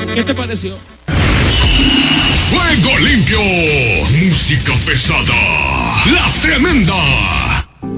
¿Qué te pareció? Juego limpio, música pesada, La Tremenda.